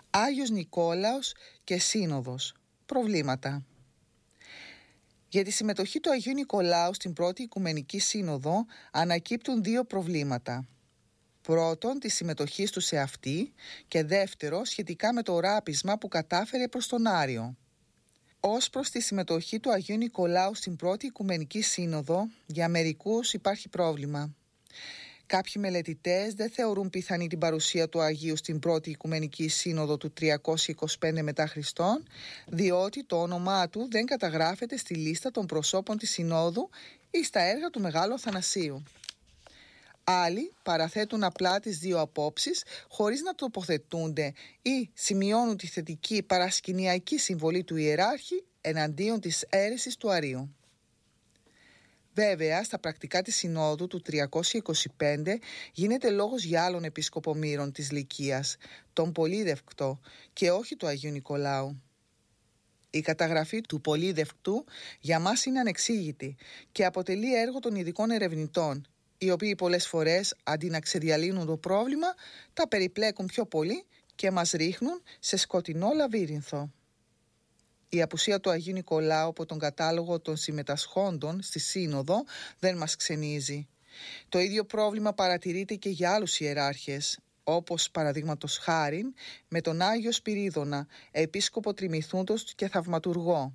Άγιος Νικόλαος και Σύνοδος. Προβλήματα. Για τη συμμετοχή του Αγίου Νικολάου στην Πρώτη Οικουμενική Σύνοδο ανακύπτουν δύο προβλήματα. Πρώτον, τη συμμετοχή του σε αυτή, και δεύτερο, σχετικά με το ράπισμα που κατάφερε προς τον Άριο. Ως προς τη συμμετοχή του Αγίου Νικολάου στην Πρώτη Οικουμενική Σύνοδο, για μερικούς υπάρχει πρόβλημα. Κάποιοι μελετητές δεν θεωρούν πιθανή την παρουσία του Αγίου στην Πρώτη Οικουμενική Σύνοδο του 325 μετά Χριστόν, διότι το όνομά του δεν καταγράφεται στη λίστα των προσώπων της Συνόδου ή στα έργα του Μεγάλου Αθανασίου. Άλλοι παραθέτουν απλά τις δύο απόψεις χωρίς να τοποθετούνται ή σημειώνουν τη θετική παρασκηνιακή συμβολή του ιεράρχη εναντίον της αίρεσης του Αρείου. Βέβαια, στα πρακτικά της Συνόδου του 325 γίνεται λόγος για άλλον επίσκοπο Μύρον της Λυκίας, τον Πολύδευκτο, και όχι του Αγίου Νικολάου. Η καταγραφή του Πολύδευκτου για μας είναι ανεξήγητη και αποτελεί έργο των ειδικών ερευνητών, οι οποίοι πολλές φορές, αντί να ξεδιαλύνουν το πρόβλημα, τα περιπλέκουν πιο πολύ και μας ρίχνουν σε σκοτεινό λαβύρινθο. Η απουσία του Αγίου Νικολάου από τον κατάλογο των συμμετασχόντων στη Σύνοδο δεν μας ξενίζει. Το ίδιο πρόβλημα παρατηρείται και για άλλους ιεράρχες, όπως παραδείγματος χάριν με τον Άγιο Σπυρίδωνα, επίσκοπο Τριμηθούντος και θαυματουργό.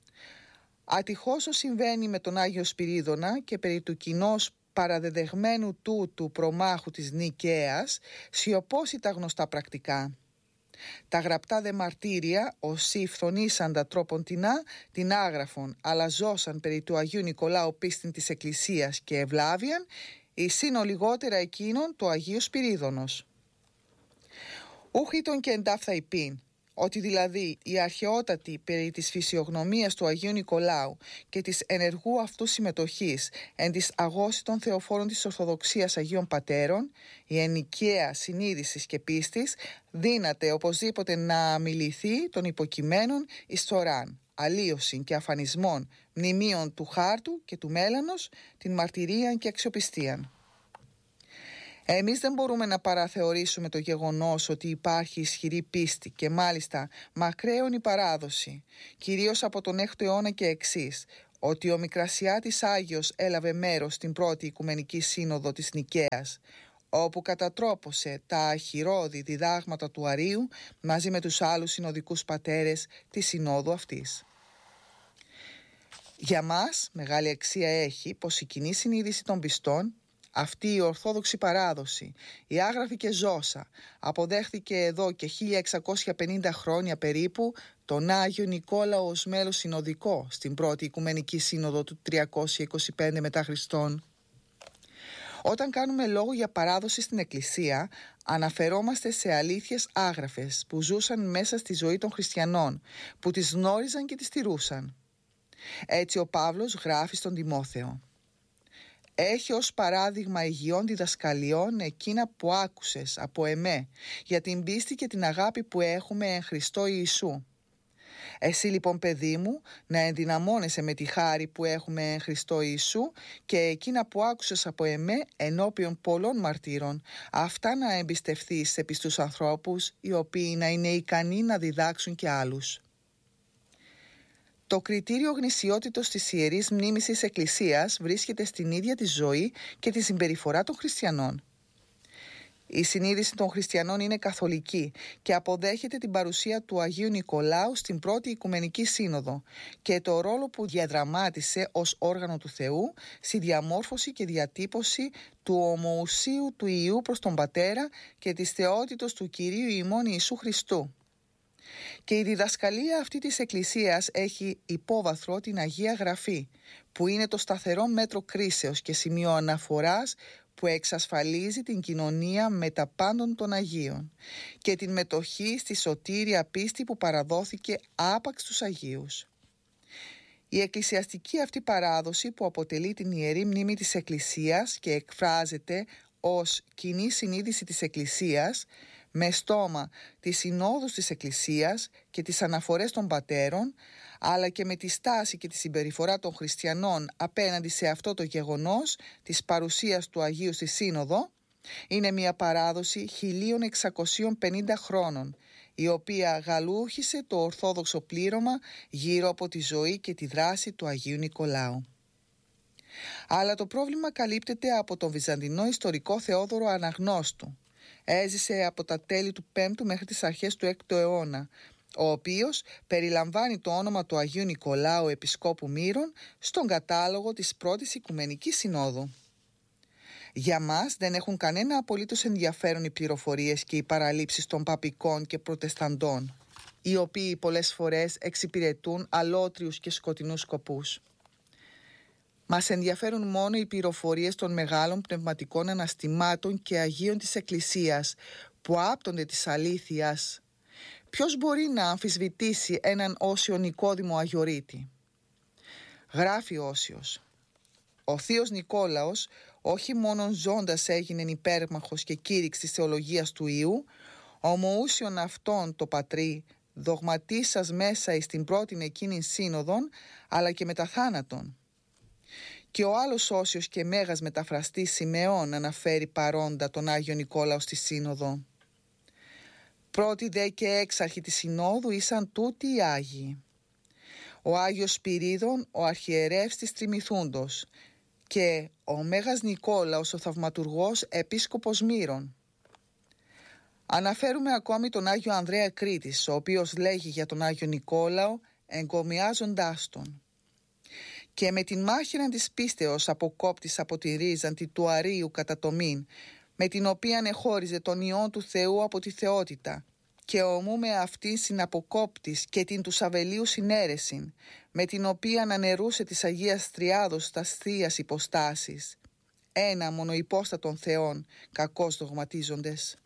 Ατυχώς όσο συμβαίνει με τον Άγιο Σπυρίδωνα και περί του κοινώς παραδεδεγμένου τούτου προμάχου της Νικαίας, σιωπώσει τα γνωστά πρακτικά. Τα γραπτά δε μαρτύρια, όσοι φθονήσαντα τρόπον την άγραφον, αλλά ζώσαν περί του Αγίου Νικολάου πίστην της Εκκλησίας και ευλάβιαν, εισήνω λιγότερα εκείνον το Αγίου Σπυρίδωνος. Ούχητον και εντάφθα υπήν, ότι δηλαδή η αρχαιότατη περί της φυσιογνωμίας του Αγίου Νικολάου και της ενεργού αυτού συμμετοχής εν της αγώση των θεοφόρων της Ορθοδοξίας Αγίων Πατέρων, η ενοικαία συνείδησης και πίστης, δύναται οπωσδήποτε να αμιληθεί των υποκειμένων εις θωράν, αλλίωσιν και αφανισμών, μνημείων του χάρτου και του μέλανος, την μαρτυρίαν και αξιοπιστίαν. Εμείς δεν μπορούμε να παραθεωρήσουμε το γεγονός ότι υπάρχει ισχυρή πίστη και μάλιστα μακραίωνη παράδοση, κυρίως από τον 6ο αιώνα και εξής, ότι ο Μικρασιάτης Άγιος έλαβε μέρος στην Πρώτη Οικουμενική Σύνοδο της Νικαίας, όπου κατατρόπωσε τα αχυρώδη διδάγματα του Αρείου μαζί με τους άλλους συνοδικούς πατέρες της Συνόδου αυτής. Για μας μεγάλη αξία έχει πως η κοινή συνείδηση των πιστών, αυτή η ορθόδοξη παράδοση, η άγραφη και ζώσα, αποδέχθηκε εδώ και 1650 χρόνια περίπου τον Άγιο Νικόλαο ως μέλος συνοδικό στην Πρώτη Οικουμενική Σύνοδο του 325 μετά Χριστόν. Όταν κάνουμε λόγο για παράδοση στην Εκκλησία, αναφερόμαστε σε αλήθειες άγραφες που ζούσαν μέσα στη ζωή των χριστιανών, που τις γνώριζαν και τις τηρούσαν. Έτσι ο Παύλος γράφει στον Τιμόθεο: «Έχει ως παράδειγμα υγιών διδασκαλιών εκείνα που άκουσες από εμέ, για την πίστη και την αγάπη που έχουμε εν Χριστώ Ιησού. Εσύ λοιπόν, παιδί μου, να ενδυναμώνεσαι με τη χάρη που έχουμε εν Χριστώ Ιησού και εκείνα που άκουσες από εμέ ενώπιον πολλών μαρτύρων, αυτά να εμπιστευθείς σε πιστούς ανθρώπους, οι οποίοι να είναι ικανοί να διδάξουν και άλλους». Το κριτήριο γνησιότητος της Ιερής Μνήμης της Εκκλησίας βρίσκεται στην ίδια τη ζωή και τη συμπεριφορά των χριστιανών. Η συνείδηση των χριστιανών είναι καθολική και αποδέχεται την παρουσία του Αγίου Νικολάου στην Πρώτη Οικουμενική Σύνοδο και το ρόλο που διαδραμάτισε ως όργανο του Θεού στη διαμόρφωση και διατύπωση του ομοουσίου του Υιού προς τον Πατέρα και της θεότητος του Κυρίου ημών Ιησού Χριστού. Και η διδασκαλία αυτή της Εκκλησίας έχει υπόβαθρο την Αγία Γραφή, που είναι το σταθερό μέτρο κρίσεως και σημείο αναφοράς που εξασφαλίζει την κοινωνία με τα πάντων των Αγίων και την μετοχή στη σωτήρια πίστη που παραδόθηκε άπαξ στους Αγίους. Η εκκλησιαστική αυτή παράδοση, που αποτελεί την Ιερή Μνήμη της Εκκλησίας και εκφράζεται ως κοινή συνείδηση της Εκκλησίας, με στόμα τις συνόδους της Εκκλησίας και τις αναφορές των πατέρων, αλλά και με τη στάση και τη συμπεριφορά των χριστιανών απέναντι σε αυτό το γεγονός της παρουσίας του Αγίου στη Σύνοδο, είναι μια παράδοση 1650 χρόνων, η οποία γαλούχησε το ορθόδοξο πλήρωμα γύρω από τη ζωή και τη δράση του Αγίου Νικολάου. Αλλά το πρόβλημα καλύπτεται από τον βυζαντινό ιστορικό Θεόδωρο Αναγνώστου. Έζησε από τα τέλη του 5ου μέχρι τις αρχές του 6ου αιώνα, ο οποίος περιλαμβάνει το όνομα του Αγίου Νικολάου Επισκόπου Μύρων στον κατάλογο της πρώτης Οικουμενικής Συνόδου. Για μας δεν έχουν κανένα απολύτως ενδιαφέρον οι πληροφορίες και οι παραλήψεις των παπικών και προτεσταντών, οι οποίοι πολλές φορές εξυπηρετούν αλότριους και σκοτεινούς σκοπούς. Μας ενδιαφέρουν μόνο οι πληροφορίες των μεγάλων πνευματικών αναστημάτων και Αγίων της Εκκλησίας που άπτονται της αλήθειας. Ποιος μπορεί να αμφισβητήσει έναν Όσιο Νικόδημο Αγιορείτη? Γράφει Όσιος: ο θείος Νικόλαος όχι μόνον ζώντας έγινε υπέρμαχος και κήρυξ της θεολογίας του Ιού, ομοούσιον αυτόν το πατρί δογματίσας μέσα εις την πρώτην εκείνην σύνοδον, αλλά και μετά θάνατον. Και ο άλλος Όσιος και μέγας μεταφραστής Σιμεών αναφέρει παρόντα τον Άγιο Νικόλαο στη σύνοδο. Πρώτη δε και έξαρχη της συνόδου ήσαν τούτοι οι Άγιοι. Ο Άγιος Σπυρίδων, ο αρχιερεύς της Τριμηθούντος, και ο Μέγας Νικόλαος ο Θαυματουργός Επίσκοπος Μύρων. Αναφέρουμε ακόμη τον Άγιο Ανδρέα Κρήτης, ο οποίος λέγει για τον Άγιο Νικόλαο εγκομιάζοντάς τον. Και με την μάχηραν της πίστεως αποκόπτης από τη ρίζαντη του αρείου κατατομήν, με την οποίαν εχώριζε τον Υιόν του Θεού από τη θεότητα, και ομού με αυτήν συναποκόπτης και την του Σαβελίου συνέρεσιν, με την οποία ανερούσε της Αγίας Τριάδος τας θείας υποστάσεις, ένα μονοϊπόστατον Θεών, κακώς δογματίζοντες.